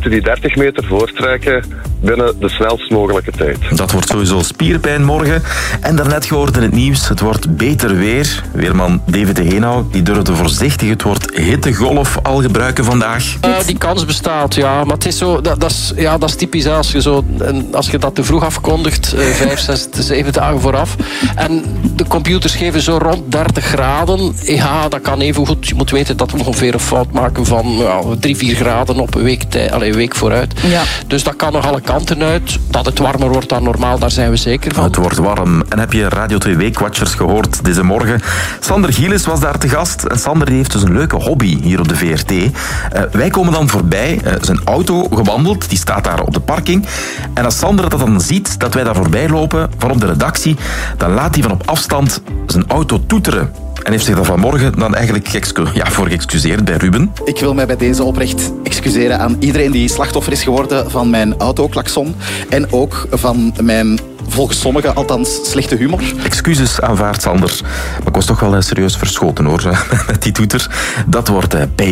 moeten die 30 meter voortrekken binnen de snelst mogelijke tijd. Dat wordt sowieso spierpijn morgen. En daarnet gehoord in het nieuws, het wordt beter weer. Weerman David de Heenau, die durfde voorzichtig het woord hittegolf al gebruiken vandaag. Die kans bestaat, ja. Maar het is zo, dat is typisch als je dat te vroeg afkondigt, 5, 6, 7 dagen vooraf. En de computers geven zo rond 30 graden. Ja, dat kan even goed. Je moet weten dat we ongeveer een fout maken van 3, 4 graden op een week vooruit. Ja. Dus dat kan nog alle kanten uit. Dat het warmer wordt dan normaal, daar zijn we zeker van. Het wordt warm. En heb je Radio 2 Weekwatchers gehoord deze morgen? Sander Gielis was daar te gast. En Sander heeft dus een leuke hobby hier op de VRT. Wij komen dan voorbij. Zijn auto gewandeld, die staat daar op de parking. En als Sander dat dan ziet, dat wij daar voorbij lopen, van op de redactie, dan laat hij van op afstand zijn auto toeteren. En heeft zich daar vanmorgen dan eigenlijk voor geëxcuseerd bij Ruben. Ik wil mij bij deze oprecht excuseren aan iedereen die slachtoffer is geworden van mijn autoklakson. En ook van mijn, volgens sommigen althans, slechte humor. Excuses aanvaard, Sander. Maar ik was toch wel serieus verschoten hoor, met die toeter. Dat wordt bij